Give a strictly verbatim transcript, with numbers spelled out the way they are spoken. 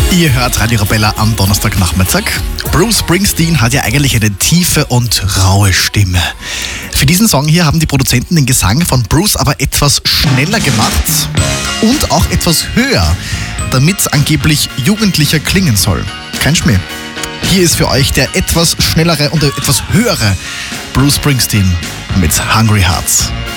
Ihr hört Radio Arabella am Donnerstagnachmittag. Bruce Springsteen hat ja eigentlich eine tiefe und raue Stimme. Für diesen Song hier haben die Produzenten den Gesang von Bruce aber etwas schneller gemacht und auch etwas höher, damit es angeblich jugendlicher klingen soll. Kein Schmäh. Hier ist für euch der etwas schnellere und der etwas höhere Bruce Springsteen mit Hungry Hearts.